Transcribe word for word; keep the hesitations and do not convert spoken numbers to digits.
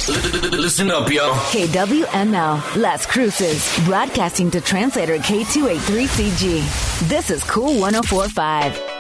Listen up, yo. K W M L, Las Cruces, broadcasting to translator K two eighty-three C G. This is Cool one oh four point five.